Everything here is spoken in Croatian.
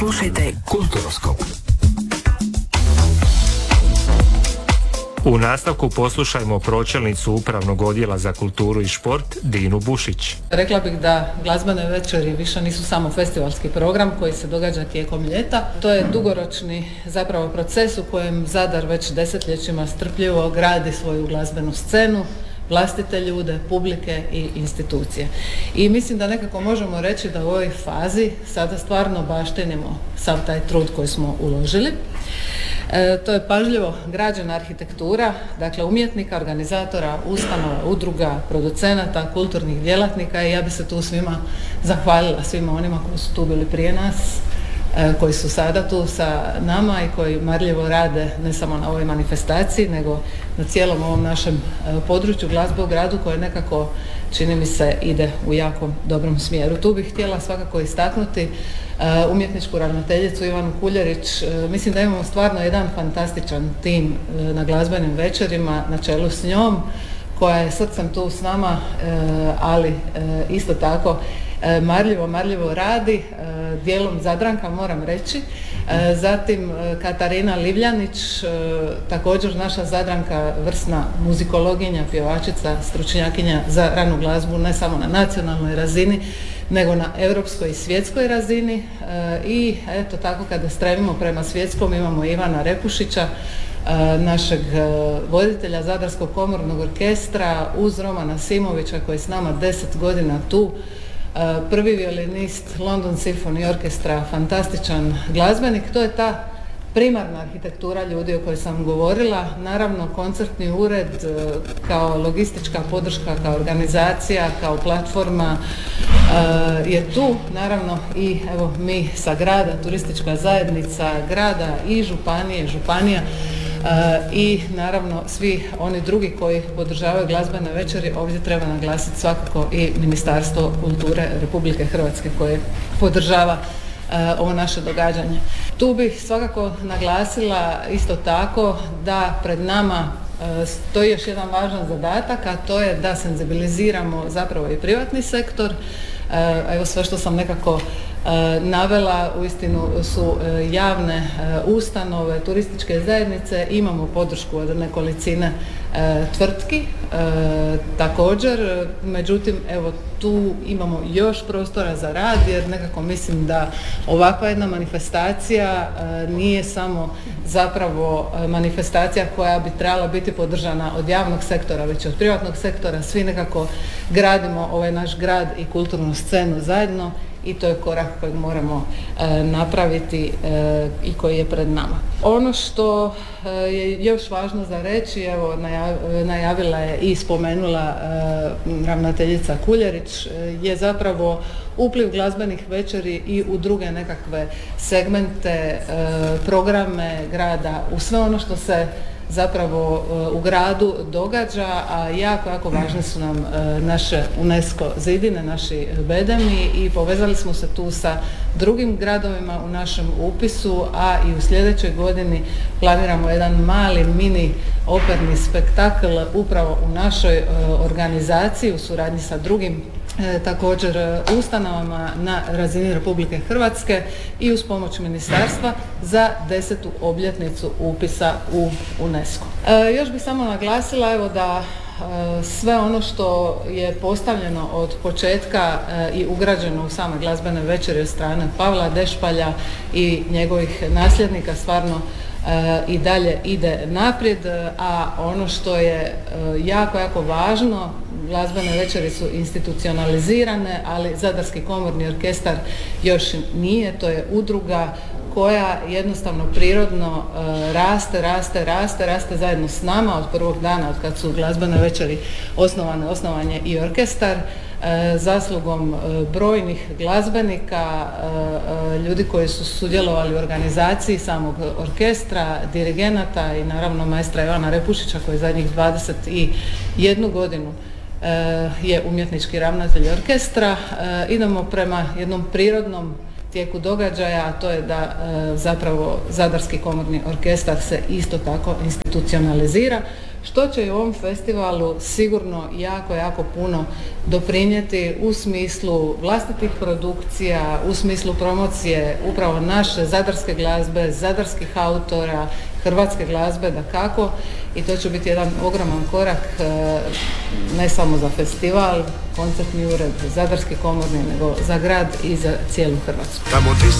Slušajte Kulturoskop. U nastavku poslušajmo pročelnicu Upravnog odjela za kulturu i šport Dinu Bušić. Rekla bih da glazbene večeri više nisu samo festivalski program koji se događa tijekom ljeta. To je dugoročni zapravo proces u kojem Zadar već desetljećima strpljivo gradi svoju glazbenu scenu, vlastite ljude, publike i institucije. I mislim da nekako možemo reći da u ovoj fazi sada stvarno baštinimo sav taj trud koji smo uložili. To je pažljivo građena arhitektura, dakle umjetnika, organizatora, ustanova, udruga, producenata, kulturnih djelatnika i ja bi se tu svima zahvalila, svima onima koji su tu bili prije nas, koji su sada tu sa nama i koji marljivo rade ne samo na ovoj manifestaciji nego na cijelom ovom našem području glazbe u gradu koje nekako, čini mi se, ide u jako dobrom smjeru. Tu bih htjela svakako istaknuti umjetničku ravnateljicu Ivanu Kuljerić. Mislim da imamo stvarno jedan fantastičan tim na glazbenim večerima na čelu s njom koja je srcem tu s nama, ali isto tako marljivo radi, dijelom Zadranka moram reći. Zatim Katarina Livljanić, također naša Zadranka, vrsna muzikologinja, pjevačica, stručnjakinja za ranu glazbu ne samo na nacionalnoj razini nego na europskoj i svjetskoj razini. I eto tako kada stremimo prema svjetskom imamo Ivana Repušića, našeg voditelja Zadarskog komornog orkestra uz Romana Simovića koji je s nama 10 godina tu. Prvi violinist London Symphony Orkestra, fantastičan glazbenik. To je ta primarna arhitektura ljudi o kojoj sam govorila. Naravno, koncertni ured kao logistička podrška, kao organizacija, kao platforma je tu. Naravno i evo mi sa grada, turistička zajednica grada i županija i naravno svi oni drugi koji podržavaju glazbene večeri. Ovdje treba naglasiti svakako i Ministarstvo kulture Republike Hrvatske koje podržava ovo naše događanje. Tu bih svakako naglasila isto tako da pred nama stoji još jedan važan zadatak, a to je da senzibiliziramo zapravo i privatni sektor. Evo sve što sam nekako navela uistinu su javne ustanove, turističke zajednice, imamo podršku od nekolicine tvrtki također, međutim evo tu imamo još prostora za rad jer nekako mislim da ovakva jedna manifestacija nije samo zapravo manifestacija koja bi trebala biti podržana od javnog sektora već od privatnog sektora. Svi nekako gradimo ovaj naš grad i kulturnu scenu zajedno i to je korak kojeg moramo napraviti i koji je pred nama. Ono što je još važno za reći, evo najavila je i spomenula ravnateljica Kuljerić, je zapravo upliv glazbenih večeri i u druge nekakve segmente, programe grada, u sve ono što se zapravo u gradu događa, a jako važne su nam naše UNESCO zidine, naši bedemi i povezali smo se tu sa drugim gradovima u našem upisu, a i u sljedećoj godini planiramo jedan mali mini operni spektakl upravo u našoj organizaciji u suradnji sa drugim također ustanovama na razini Republike Hrvatske i uz pomoć ministarstva za 10. obljetnicu upisa u UNESCO. Još bih samo naglasila evo da sve ono što je postavljeno od početka i ugrađeno u same glazbene večeri od strane Pavla Dešpalja i njegovih nasljednika stvarno i dalje ide naprijed, a ono što je jako važno, glazbene večeri su institucionalizirane, ali Zadarski komorni orkestar još nije, to je udruga koja jednostavno prirodno raste zajedno s nama od prvog dana od kad su glazbene večeri osnovan je i orkestar. Zaslugom brojnih glazbenika, ljudi koji su sudjelovali u organizaciji samog orkestra, dirigenata i naravno maestra Ivana Repušića koji zadnjih 21 godinu je umjetnički ravnatelj orkestra. Idemo prema jednom prirodnom tijeku događaja, a to je da zapravo Zadarski komorni orkestar se isto tako institucionalizira, što će i u ovom festivalu sigurno jako puno doprinijeti u smislu vlastitih produkcija, u smislu promocije upravo naše zadarske glazbe, zadarskih autora, hrvatske glazbe dakako, i to će biti jedan ogroman korak ne samo za festival, koncertni ured, zadarski komorni, nego za grad i za cijelu Hrvatsku. Tamo di